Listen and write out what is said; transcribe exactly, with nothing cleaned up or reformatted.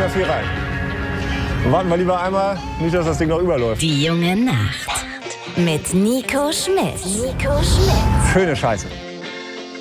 da viel rein. Warten wir lieber einmal, nicht, dass das Ding noch überläuft. Die junge Nacht mit Nico Schmidt. Nico Schmidt. Schöne Scheiße.